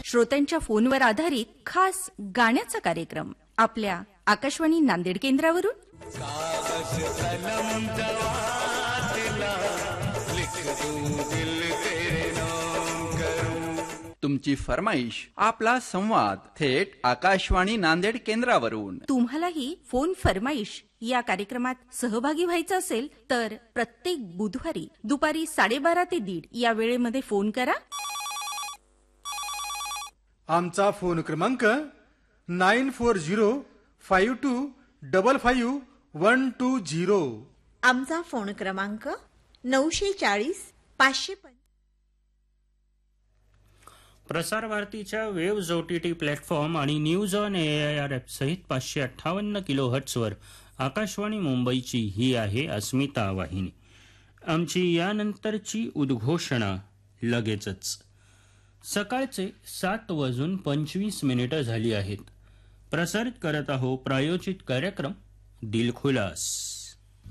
श्रोत्यांच्या फोनवर आधारित खास गाण्याचा कार्यक्रम आपल्या आकाशवाणी नांदेड केंद्रावरून. तुमची फरमाईश, आपला संवाद थेट आकाशवाणी नांदेड केंद्रावरून. तुम्हालाही फोन फरमाईश या कार्यक्रमात सहभागी व्हायचं असेल तर प्रत्येक बुधवारी दुपारी 12:30 ते 1:30 या वेळेमध्ये फोन करा. आमचा फोन क्रमांक 9405255120. आमचा फोन क्रमांक 940-550. प्रसार भारतीच्या वेव्ज OTT प्लॅटफॉर्म आणि न्यूज ऑन AIR ॲप सहित 558 किलोहर्ट्झवर आकाशवाणी मुंबईची ही आहे अस्मिता वाहिनी. आमची यानंतरची उद्घोषणा लगेचच. सकाळचे 7:25 झाली आहेत. प्रसारित करत आहोत प्रायोजित कार्यक्रम दिलखुलास.